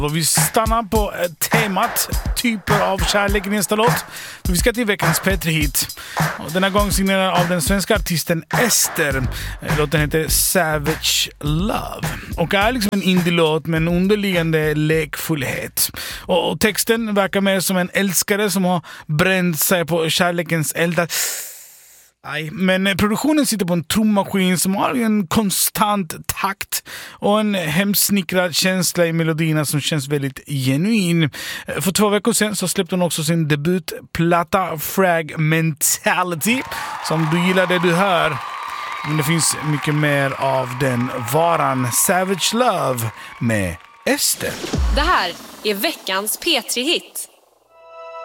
Och vi stannar på temat typer av kärlek i nästa låt. Vi ska till veckans P3-hit. Den här gången signerad av den svenska artisten Ester. Låten heter Savage Love. Och är liksom en indie-låt med en underliggande lekfullhet. Och texten verkar mer som en älskare som har bränt sig på kärlekens eldar. Men produktionen sitter på en trummaskin som har en konstant takt och en hemsnickrad känsla i melodierna som känns väldigt genuin. För 2 veckor sedan så släppte hon också sin debutplatta Fragmentality. Som du gillar det du hör. Men det finns mycket mer av den varan. Savage Love med Ester. Det här är veckans P3-hit.